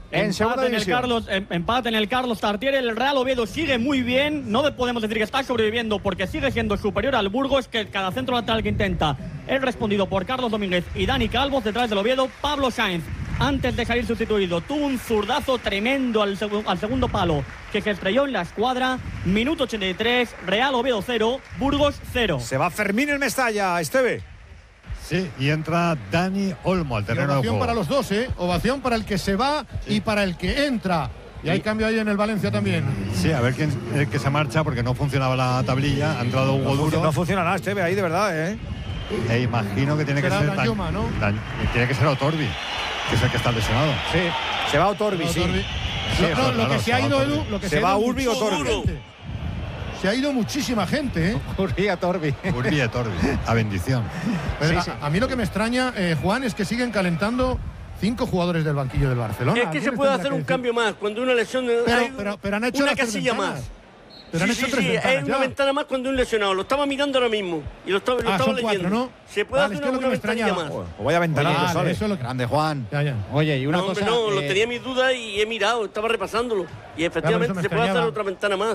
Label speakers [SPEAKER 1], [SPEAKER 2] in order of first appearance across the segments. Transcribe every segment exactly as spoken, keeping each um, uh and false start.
[SPEAKER 1] En segunda
[SPEAKER 2] en el Carlos, em, empate en el Carlos Tartiere. El Real Oviedo sigue muy bien. No podemos decir que está sobreviviendo porque sigue siendo superior al Burgos, que cada centro lateral que intenta es respondido por Carlos Domínguez y Dani Calvo. Detrás del Oviedo, Pablo Sáenz, antes de salir sustituido, tuvo un zurdazo tremendo al, seg al segundo palo que se estrelló en la escuadra. Minuto ochenta y tres, Real Oviedo cero, Burgos cero.
[SPEAKER 1] Se va Fermín en Mestalla, Esteve.
[SPEAKER 3] Sí, y entra Dani Olmo al terreno de
[SPEAKER 4] Ovación
[SPEAKER 3] juego.
[SPEAKER 4] para los dos, ¿eh? Ovación para el que se va sí. y para el que entra. Y hay cambio ahí en el Valencia también.
[SPEAKER 3] Sí, a ver quién el que se marcha porque no funcionaba la tablilla. Ha entrado Hugo
[SPEAKER 1] no,
[SPEAKER 3] Duro.
[SPEAKER 1] No funciona nada, Esteve, ahí de verdad, ¿eh?
[SPEAKER 3] E imagino que tiene que ser
[SPEAKER 4] Danjuma, ¿no?
[SPEAKER 3] Dan, tiene que ser Otorbi, que es el que está lesionado.
[SPEAKER 1] Sí, se va Otorbi,
[SPEAKER 4] no,
[SPEAKER 1] sí.
[SPEAKER 4] Otorbi.
[SPEAKER 3] sí.
[SPEAKER 4] No,
[SPEAKER 3] Eso,
[SPEAKER 4] no,
[SPEAKER 3] claro,
[SPEAKER 4] lo que se ha ido,
[SPEAKER 3] Otorbi.
[SPEAKER 4] Edu, lo que
[SPEAKER 1] se,
[SPEAKER 4] se
[SPEAKER 1] va
[SPEAKER 4] ha ido
[SPEAKER 1] Urbi o Otorbi.
[SPEAKER 4] Se ha ido muchísima gente, ¿eh?
[SPEAKER 1] Urbi a Torbi.
[SPEAKER 3] Urbi a Torbi, a bendición.
[SPEAKER 4] Pero
[SPEAKER 1] sí,
[SPEAKER 4] a,
[SPEAKER 1] sí.
[SPEAKER 4] a mí lo que me extraña, eh, Juan, es que siguen calentando cinco jugadores del banquillo del Barcelona.
[SPEAKER 5] Es que se puede hacer un cambio más. Cuando una lesión.
[SPEAKER 4] Pero,
[SPEAKER 5] hay
[SPEAKER 4] pero, pero han hecho
[SPEAKER 5] una
[SPEAKER 4] las
[SPEAKER 5] casilla
[SPEAKER 4] tres
[SPEAKER 5] más.
[SPEAKER 4] Pero
[SPEAKER 5] sí,
[SPEAKER 4] han hecho
[SPEAKER 5] sí,
[SPEAKER 4] tres
[SPEAKER 5] sí,
[SPEAKER 4] ventanas
[SPEAKER 5] es una
[SPEAKER 4] ya.
[SPEAKER 5] ventana más cuando un lesionado. Lo estaba mirando ahora mismo. Y lo estaba, lo
[SPEAKER 4] Ah,
[SPEAKER 5] estaba
[SPEAKER 4] son
[SPEAKER 5] leyendo.
[SPEAKER 4] cuatro, ¿no?
[SPEAKER 5] Se puede
[SPEAKER 4] Vale,
[SPEAKER 5] hacer
[SPEAKER 4] es que
[SPEAKER 5] una,
[SPEAKER 4] lo que
[SPEAKER 5] una
[SPEAKER 4] me
[SPEAKER 5] ventanilla
[SPEAKER 4] extraña.
[SPEAKER 5] más.
[SPEAKER 1] O vaya ventana,
[SPEAKER 4] Vale,
[SPEAKER 1] sale.
[SPEAKER 4] eso es lo que...
[SPEAKER 6] Grande Juan.
[SPEAKER 4] Ya, ya.
[SPEAKER 6] Oye, y una
[SPEAKER 5] no,
[SPEAKER 6] cosa.
[SPEAKER 5] hombre, no, lo
[SPEAKER 6] eh,
[SPEAKER 5] tenía mis dudas y he mirado, estaba repasándolo. Y efectivamente
[SPEAKER 4] eso me
[SPEAKER 5] se puede hacer
[SPEAKER 4] extrañaba.
[SPEAKER 5] otra ventana más.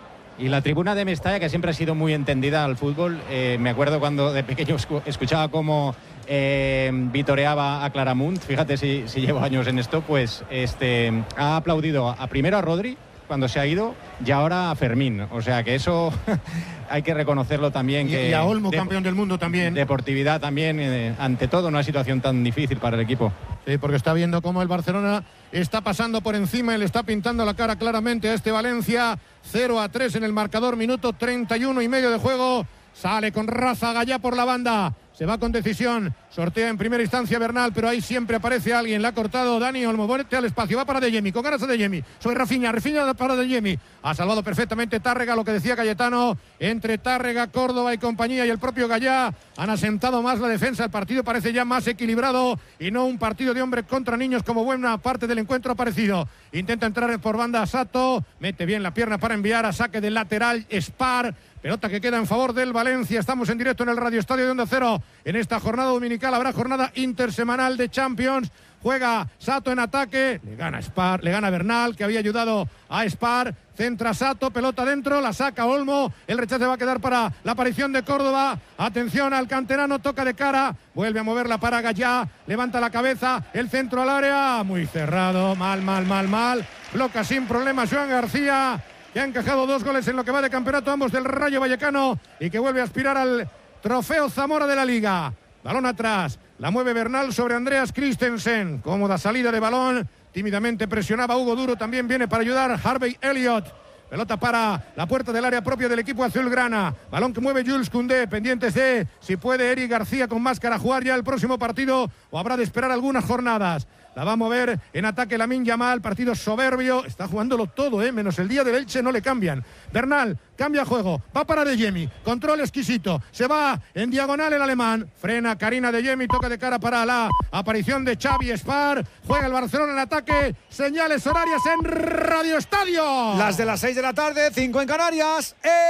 [SPEAKER 6] Y la tribuna de Mestalla, que siempre ha sido muy entendida al fútbol, eh, me acuerdo cuando de pequeño escu escuchaba cómo eh, vitoreaba a Claramunt, fíjate si, si llevo años en esto, pues este, ha aplaudido a, primero a Rodri cuando se ha ido y ahora a Fermín. O sea que eso hay que reconocerlo también.
[SPEAKER 4] Y,
[SPEAKER 6] que
[SPEAKER 4] y a Olmo,
[SPEAKER 6] de,
[SPEAKER 4] campeón del mundo también.
[SPEAKER 6] Deportividad también, eh, ante todo, una situación tan difícil para el equipo.
[SPEAKER 4] Sí, porque está viendo cómo el Barcelona está pasando por encima y le está pintando la cara claramente a este Valencia. cero a tres en el marcador, minuto treinta y uno y medio de juego. Sale con Rázaga ya por la banda. Se va con decisión. Sortea en primera instancia Bernal, pero ahí siempre aparece alguien. Le ha cortado Dani Olmo. Bonete al espacio. Va para De Jemi. Con ganas a De Jemi. Soy Rafinha. Rafinha para De Jemi. Ha salvado perfectamente Tárrega. Lo que decía Cayetano. Entre Tárrega, Córdoba y compañía y el propio Gallá han asentado más la defensa. El partido parece ya más equilibrado y no un partido de hombres contra niños como buena parte del encuentro ha parecido. Intenta entrar por banda Sato. Mete bien la pierna para enviar a saque del lateral Spar. Pelota que queda en favor del Valencia. Estamos en directo en el Radio Estadio de Onda Cero. En esta jornada dominical habrá jornada intersemanal de Champions. Juega Sato en ataque. Le gana Spar, le gana Bernal, que había ayudado a Spar. Centra Sato, pelota dentro, la saca Olmo. El rechace va a quedar para la aparición de Córdoba. Atención al canterano, toca de cara. Vuelve a moverla para Gallá. Levanta la cabeza, el centro al área. Muy cerrado, mal, mal, mal, mal. Bloca sin problemas Joan García, que ha encajado dos goles en lo que va de campeonato, ambos del Rayo Vallecano, y que vuelve a aspirar al trofeo Zamora de la Liga. Balón atrás, la mueve Bernal sobre Andreas Christensen. Cómoda salida de balón, tímidamente presionaba Hugo Duro, también viene para ayudar Harvey Elliott. Pelota para la puerta del área propia del equipo azulgrana. Balón que mueve Jules Koundé, pendientes de si puede Eric García con máscara jugar ya el próximo partido o habrá de esperar algunas jornadas. La va a mover en ataque Lamine Yamal, partido soberbio, está jugándolo todo, ¿eh? Menos el día del Elche no le cambian. Bernal, cambia juego, va para De Jemi, control exquisito, se va en diagonal el alemán, frena Karina De Jemi, toca de cara para la aparición de Xavi Spar, juega el Barcelona en ataque, señales horarias en Radio Estadio.
[SPEAKER 1] Las de las seis de la tarde, cinco en Canarias.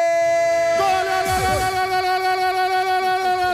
[SPEAKER 1] ¡Eh!
[SPEAKER 4] ¡Gol, gol, gol, gol, gol, gol, gol, gol, gol, gol, gol,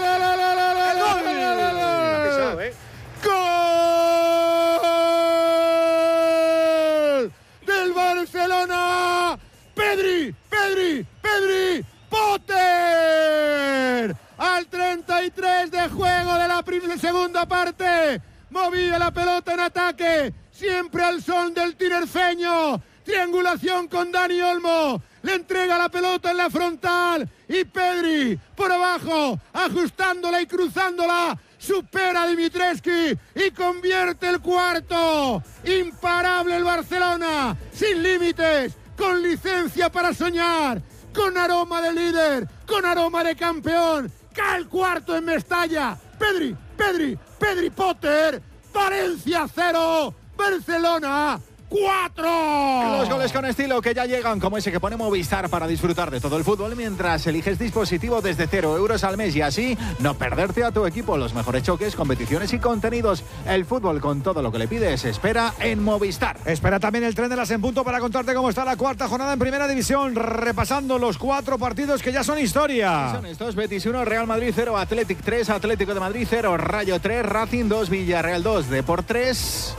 [SPEAKER 4] Barcelona, Pedri, Pedri, Pedri, Potter, al treinta y tres de juego de la primera segunda parte, movía la pelota en ataque, siempre al son del tinerfeño, triangulación con Dani Olmo, le entrega la pelota en la frontal y Pedri por abajo, ajustándola y cruzándola, supera a Dimitrescu y convierte el cuarto. Imparable el Barcelona, sin límites, con licencia para soñar, con aroma de líder, con aroma de campeón. Cae el cuarto en Mestalla. Pedri, Pedri, Pedri Potter, Valencia cero, Barcelona cuatro.
[SPEAKER 6] Los goles con estilo que ya llegan, como ese que pone Movistar para disfrutar de todo el fútbol mientras eliges dispositivo desde cero euros al mes y así no perderte a tu equipo. Los mejores choques, competiciones y contenidos. El fútbol con todo lo que le pides espera en Movistar.
[SPEAKER 1] Espera también el tren de las en punto para contarte cómo está la cuarta jornada en Primera División, repasando los cuatro partidos que ya son historia.
[SPEAKER 6] Son estos: Betis uno, Real Madrid cero, Athletic tres, Atlético de Madrid cero, Rayo tres, Racing dos, Villarreal dos, Depor tres.